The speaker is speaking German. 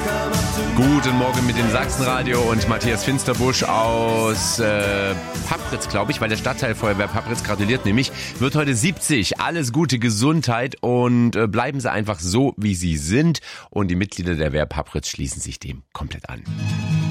Guten Morgen mit dem Sachsenradio und Matthias Finsterbusch aus Papritz, glaube ich, weil der Stadtteilfeuerwehr Papritz gratuliert nämlich, wird heute 70. Alles Gute, Gesundheit und bleiben Sie einfach so, wie Sie sind. Und die Mitglieder der Wehr Papritz schließen sich dem komplett an.